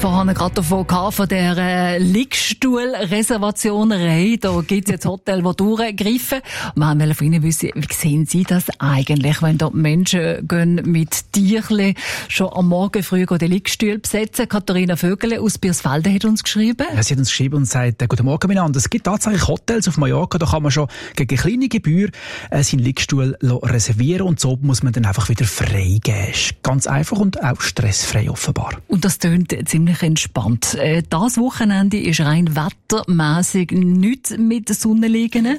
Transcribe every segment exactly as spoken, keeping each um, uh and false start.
Vorhin gerade davon gehabt, von der äh, Liegestuhlreservationerei. Da gibt es jetzt Hotels, die durchgreifen. Wir wollen von Ihnen wissen, wie sehen Sie das eigentlich, wenn da Menschen gehen mit Tierchen schon am Morgen früh die Liegestuhl besetzen? Katharina Vögele aus Birsfelden hat uns geschrieben. Ja, sie hat uns geschrieben und sagt, äh, guten Morgen miteinander. Es gibt tatsächlich Hotels auf Mallorca, da kann man schon gegen kleine Gebühr äh, seinen Liegestuhl reservieren und so muss man dann einfach wieder freigeben. Ganz einfach und auch stressfrei offenbar. Und das tönt ziemlich entspannt. Äh, das Wochenende ist rein wettermässig nichts mit der Sonne liegen.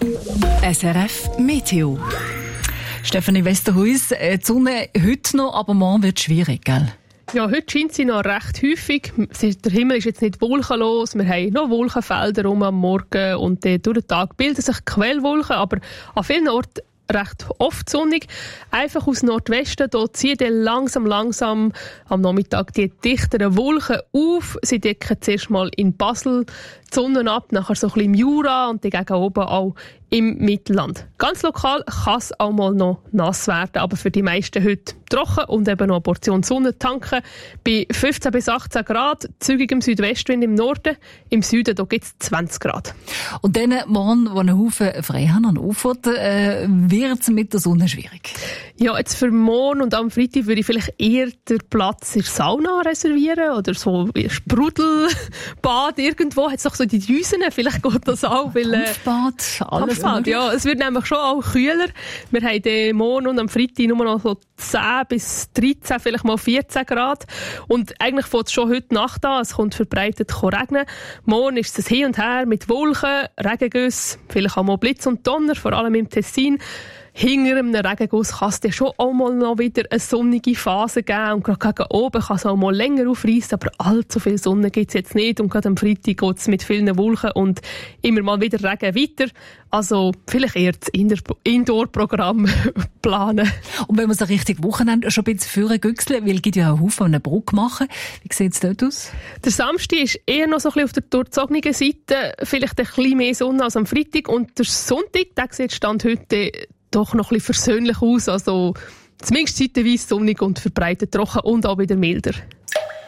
S R F Meteo. Stefanie Westerhuis, äh, die Sonne heute noch, aber morgen wird es schwierig, gell? Ja, heute scheint sie noch recht häufig. Der Himmel ist jetzt nicht wolkenlos. Wir haben noch Wolkenfelder rum am Morgen und äh, durch den Tag bilden sich Quellwolken, aber an vielen Orten recht oft sonnig. Einfach aus Nordwesten, da ziehen dann langsam, langsam am Nachmittag die dichteren Wolken auf. Sie decken zuerst mal in Basel die Sonne ab, nachher so ein bisschen im Jura und dann gegen oben auch im Mittelland. Ganz lokal kann es auch mal noch nass werden, aber für die meisten heute trocken und eben noch eine Portion Sonne tanken. Bei fünfzehn bis achtzehn Grad, zügig im Südwestwind im Norden, im Süden gibt es zwanzig Grad. Und dann morgen, wo einen Haufen frei haben an Ufert, äh, wird es mit der Sonne schwierig? Ja, jetzt für morgen und am Freitag würde ich vielleicht eher den Platz in der Sauna reservieren oder so ein Sprudelbad irgendwo. Hat es doch so die Düsen, vielleicht geht das auch. Weil, äh, Kampfbad, alles Kampfbad, ja. Es wird nämlich schon auch kühler. Wir haben den morgen und am Freitag nur noch so zehn bis dreizehn, vielleicht mal vierzehn Grad. Und eigentlich fängt es schon heute Nacht an. Es kommt verbreitet regnen. Morgen ist es hin und her mit Wolken, Regengüsse, vielleicht auch mal Blitz und Donner, vor allem im Tessin. Hinter einem Regenguss kann es dann schon auch mal noch wieder eine sonnige Phase geben. Und gerade gegen oben kann es auch mal länger aufreissen, aber allzu viel Sonne gibt es jetzt nicht. Und gerade am Freitag geht es mit vielen Wolken und immer mal wieder Regen weiter. Also vielleicht eher das Indoor-Programm planen. Und wenn wir so richtig Wochenende schon ein bisschen führen güchseln, weil es gibt ja einen Haufen eine Brücke machen. Wie sieht es dort aus? Der Samstag ist eher noch so ein bisschen auf der durchzogenen Seite. Vielleicht ein bisschen mehr Sonne als am Freitag. Und der Sonntag, der sieht Stand heute doch noch ein bisschen versöhnlich aus. Also zumindest zeitweise sonnig und verbreitet trocken und auch wieder milder.